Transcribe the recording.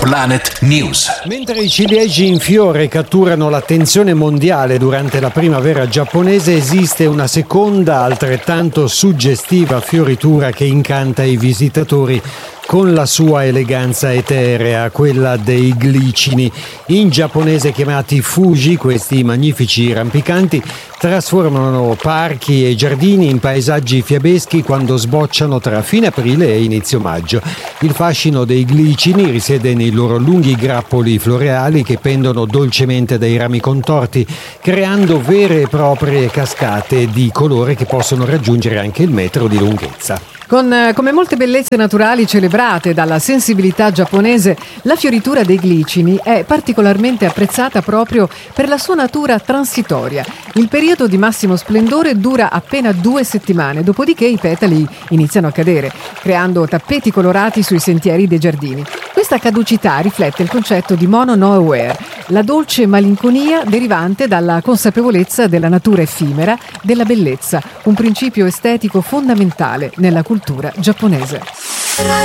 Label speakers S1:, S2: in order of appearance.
S1: Planet News.
S2: Mentre i ciliegi in fiore catturano l'attenzione mondiale durante la primavera giapponese, esiste una seconda altrettanto suggestiva fioritura che incanta i visitatori con la sua eleganza eterea, quella dei glicini. In giapponese chiamati fuji, questi magnifici rampicanti trasformano parchi e giardini in paesaggi fiabeschi quando sbocciano tra fine aprile e inizio maggio. Il fascino dei glicini risiede nei loro lunghi grappoli floreali che pendono dolcemente dai rami contorti, creando vere e proprie cascate di colore che possono raggiungere anche il metro di lunghezza.
S3: Come molte bellezze naturali celebrate dalla sensibilità giapponese, la fioritura dei glicini è particolarmente apprezzata proprio per la sua natura transitoria. Il periodo di massimo splendore dura appena 2 settimane, dopodiché i petali iniziano a cadere, creando tappeti colorati sui sentieri dei giardini. Questa caducità riflette il concetto di mono no aware, la dolce malinconia derivante dalla consapevolezza della natura effimera, della bellezza, un principio estetico fondamentale nella cultura giapponese.